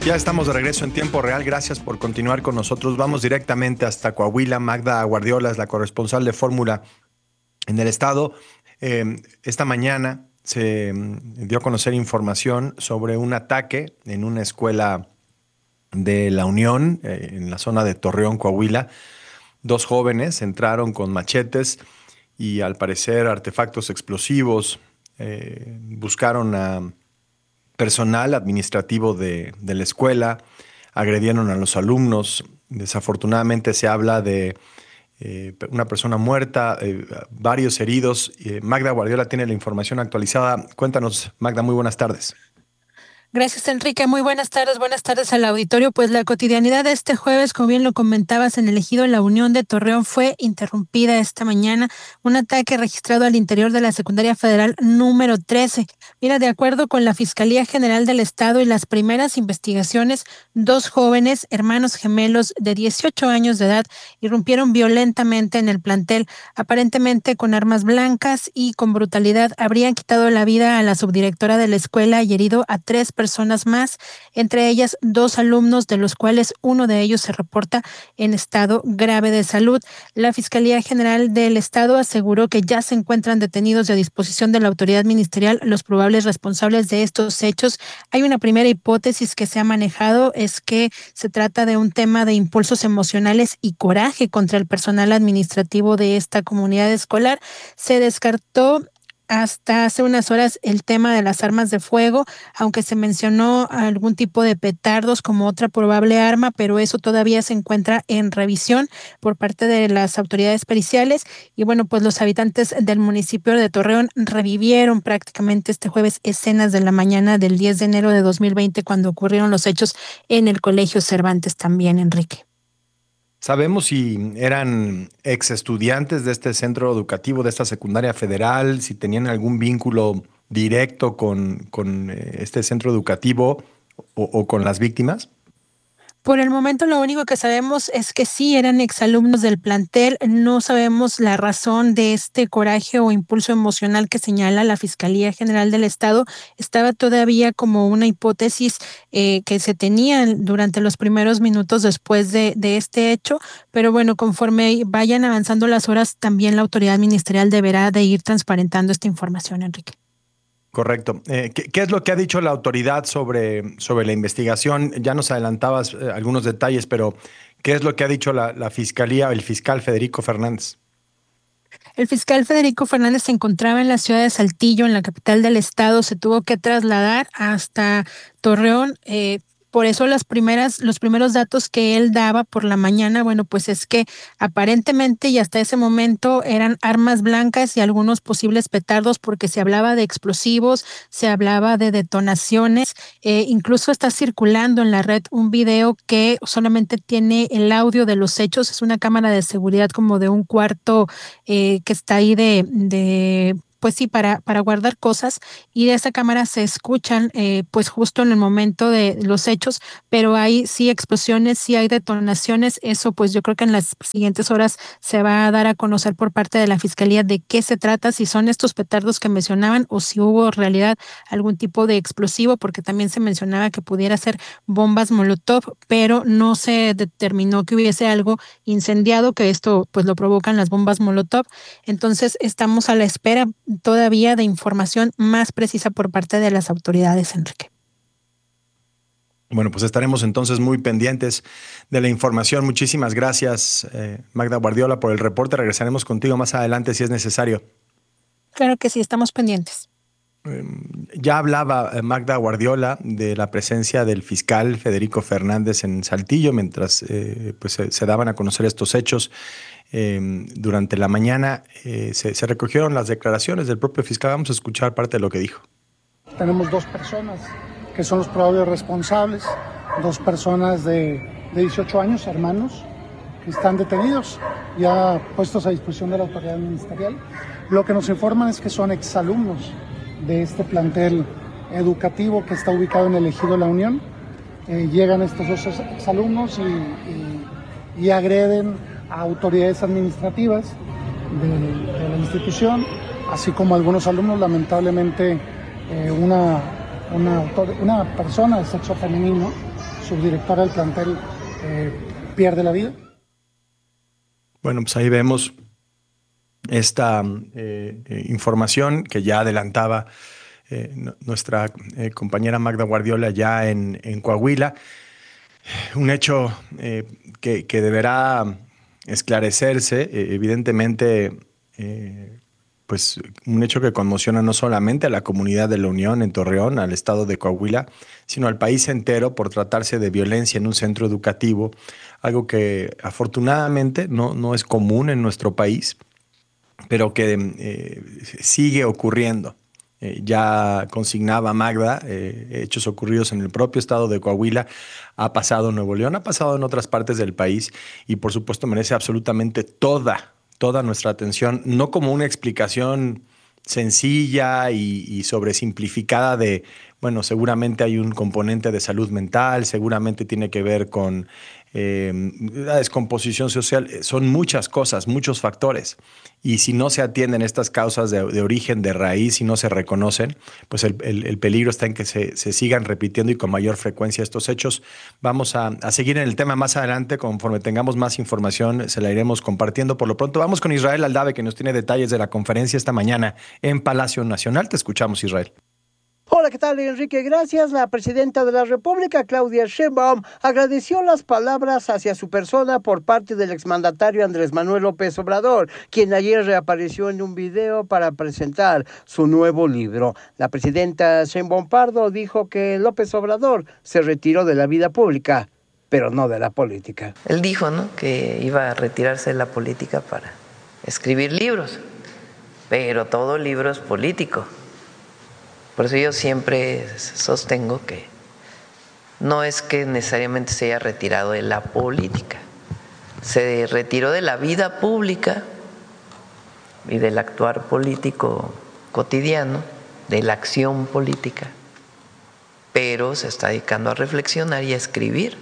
Ya estamos de regreso en tiempo real. Gracias por continuar con nosotros. Vamos directamente hasta Coahuila. Magda Guardiola es la corresponsal de Fórmula en el estado. Esta mañana se dio a conocer información sobre un ataque en una escuela de La Unión, en la zona de Torreón, Coahuila. Dos jóvenes entraron con machetes y al parecer artefactos explosivos. Buscaron a personal administrativo de la escuela, agredieron a los alumnos. Desafortunadamente se habla de una persona muerta, varios heridos. Magda Guardiola tiene la información actualizada. Cuéntanos, Magda, muy buenas tardes. Gracias, Enrique. Muy buenas tardes al auditorio. Pues la cotidianidad de este jueves, como bien lo comentabas, en el ejido La Unión de Torreón fue interrumpida esta mañana. Un ataque registrado al interior de la Secundaria Federal número 13. Mira, de acuerdo con la Fiscalía General del Estado y las primeras investigaciones, dos jóvenes, hermanos gemelos de 18 años de edad, irrumpieron violentamente en el plantel, aparentemente con armas blancas y con brutalidad. Habrían quitado la vida a la subdirectora de la escuela y herido a tres personas más, entre ellas dos alumnos, de los cuales uno de ellos se reporta en estado grave de salud. La Fiscalía General del Estado aseguró que ya se encuentran detenidos y a disposición de la autoridad ministerial los probables responsables de estos hechos. Hay una primera hipótesis que se ha manejado, es que se trata de un tema de impulsos emocionales y coraje contra el personal administrativo de esta comunidad escolar. Se descartó hasta hace unas horas el tema de las armas de fuego, aunque se mencionó algún tipo de petardos como otra probable arma, pero eso todavía se encuentra en revisión por parte de las autoridades periciales. Y bueno, pues los habitantes del municipio de Torreón revivieron prácticamente este jueves escenas de la mañana del 10 de enero de 2020, cuando ocurrieron los hechos en el Colegio Cervantes también, Enrique. ¿Sabemos si eran ex estudiantes de este centro educativo, de esta secundaria federal, si tenían algún vínculo directo con este centro educativo o con las víctimas? Por el momento lo único que sabemos es que sí eran exalumnos del plantel. No sabemos la razón de este coraje o impulso emocional que señala la Fiscalía General del Estado. Estaba todavía como una hipótesis que se tenía durante los primeros minutos después de este hecho, pero bueno, conforme vayan avanzando las horas, también la autoridad ministerial deberá de ir transparentando esta información, Enrique. Correcto. ¿Qué es lo que ha dicho la autoridad sobre la investigación? Ya nos adelantabas algunos detalles, pero ¿qué es lo que ha dicho la fiscalía o el fiscal Federico Fernández? El fiscal Federico Fernández se encontraba en la ciudad de Saltillo, en la capital del estado. Se tuvo que trasladar hasta Torreón. Por eso los primeros datos que él daba por la mañana, bueno, pues es que aparentemente y hasta ese momento eran armas blancas y algunos posibles petardos, porque se hablaba de explosivos, se hablaba de detonaciones. Incluso está circulando en la red un video que solamente tiene el audio de los hechos. Es una cámara de seguridad como de un cuarto que está ahí pues sí, para guardar cosas, y de esa cámara se escuchan pues justo en el momento de los hechos, pero hay sí explosiones, sí hay detonaciones. Eso pues yo creo que en las siguientes horas se va a dar a conocer por parte de la Fiscalía de qué se trata, si son estos petardos que mencionaban o si hubo en realidad algún tipo de explosivo, porque también se mencionaba que pudiera ser bombas Molotov, pero no se determinó que hubiese algo incendiado, que esto pues lo provocan las bombas Molotov. Entonces estamos a la espera todavía de información más precisa por parte de las autoridades, Enrique. Bueno, pues estaremos entonces muy pendientes de la información. Muchísimas gracias, Magda Guardiola, por el reporte. Regresaremos contigo más adelante si es necesario. Claro que sí, estamos pendientes. Ya hablaba Magda Guardiola de la presencia del fiscal Federico Fernández en Saltillo mientras pues se daban a conocer estos hechos. Durante la mañana se recogieron las declaraciones del propio fiscal. Vamos a escuchar parte de lo que dijo. Tenemos dos personas que son los probables responsables, dos personas de 18 años, hermanos, que están detenidos, ya puestos a disposición de la autoridad ministerial. Lo que nos informan es que son exalumnos de este plantel educativo que está ubicado en el ejido La Unión. Llegan estos dos exalumnos y agreden a autoridades administrativas de la institución, así como algunos alumnos. Lamentablemente una persona de sexo femenino subdirectora del plantel pierde la vida. Bueno, pues ahí vemos esta información que ya adelantaba nuestra compañera Magda Guardiola ya en Coahuila. Un hecho que deberá esclarecerse, evidentemente, pues un hecho que conmociona no solamente a la comunidad de la Unión en Torreón, al estado de Coahuila, sino al país entero por tratarse de violencia en un centro educativo, algo que afortunadamente no es común en nuestro país, pero que sigue ocurriendo. Ya consignaba Magda, hechos ocurridos en el propio estado de Coahuila, ha pasado en Nuevo León, ha pasado en otras partes del país y por supuesto merece absolutamente toda nuestra atención, no como una explicación sencilla y sobresimplificada de, bueno, seguramente hay un componente de salud mental, seguramente tiene que ver con la descomposición social, son muchas cosas, muchos factores. Y si no se atienden estas causas de origen, de raíz, y no se reconocen, pues el peligro está en que se sigan repitiendo y con mayor frecuencia estos hechos. Vamos a seguir en el tema más adelante, conforme tengamos más información, se la iremos compartiendo. Por lo pronto, vamos con Israel Aldave, que nos tiene detalles de la conferencia esta mañana en Palacio Nacional. Te escuchamos, Israel. Hola, ¿qué tal, Enrique? Gracias. La presidenta de la República, Claudia Sheinbaum, agradeció las palabras hacia su persona por parte del exmandatario Andrés Manuel López Obrador, quien ayer reapareció en un video para presentar su nuevo libro. La presidenta Sheinbaum Pardo dijo que López Obrador se retiró de la vida pública, pero no de la política. Él dijo, ¿no?, que iba a retirarse de la política para escribir libros, pero todo libro es político. Por eso yo siempre sostengo que no es que necesariamente se haya retirado de la política, se retiró de la vida pública y del actuar político cotidiano, de la acción política, pero se está dedicando a reflexionar y a escribir,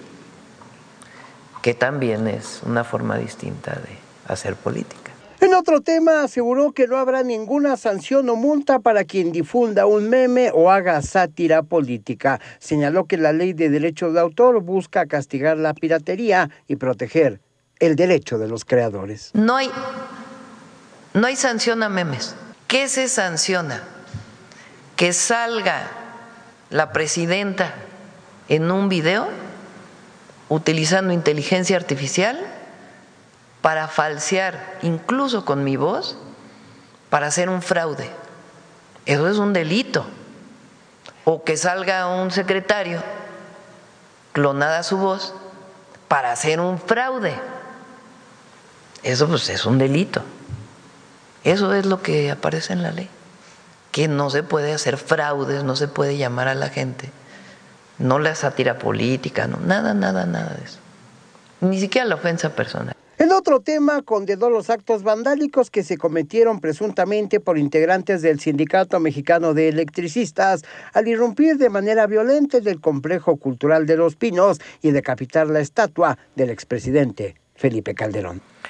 que también es una forma distinta de hacer política. En otro tema, aseguró que no habrá ninguna sanción o multa para quien difunda un meme o haga sátira política. Señaló que la ley de derechos de autor busca castigar la piratería y proteger el derecho de los creadores. No hay sanción a memes. ¿Qué se sanciona? Que salga la presidenta en un video utilizando inteligencia artificial para falsear, incluso con mi voz, para hacer un fraude. Eso es un delito. O que salga un secretario, clonada su voz, para hacer un fraude. Eso pues es un delito. Eso es lo que aparece en la ley. Que no se puede hacer fraudes, no se puede llamar a la gente. No la sátira política, no, nada de eso. Ni siquiera la ofensa personal. En otro tema, condenó los actos vandálicos que se cometieron presuntamente por integrantes del Sindicato Mexicano de Electricistas al irrumpir de manera violenta en el Complejo Cultural de Los Pinos y decapitar la estatua del expresidente Felipe Calderón.